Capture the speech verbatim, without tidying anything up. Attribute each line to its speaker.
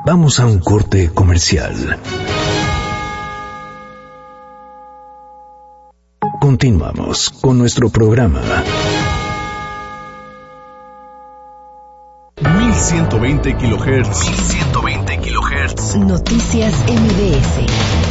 Speaker 1: Vamos a un corte comercial. Continuamos con nuestro programa.
Speaker 2: mil ciento veinte kilohertz. mil ciento veinte kilohertz.
Speaker 3: Noticias M B S.